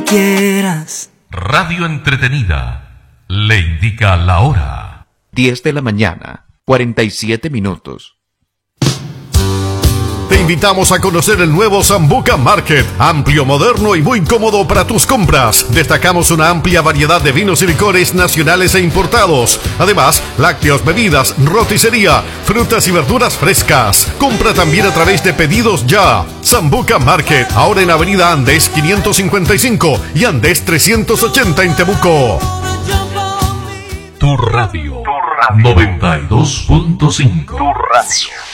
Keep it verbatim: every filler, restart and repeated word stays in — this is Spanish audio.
quieras. Radio entretenida le indica la hora. diez de la mañana, cuarenta y siete minutos. Te invitamos a conocer el nuevo Sambuca Market, amplio, moderno y muy cómodo para tus compras. Destacamos una amplia variedad de vinos y licores nacionales e importados. Además, lácteos, bebidas, roticería, frutas y verduras frescas. Compra también a través de Pedidos Ya. Sambuca Market, ahora en Avenida Andes quinientos cincuenta y cinco y Andes trescientos ochenta en Temuco. Tu radio, tu radio. noventa y dos punto cinco. Tu radio.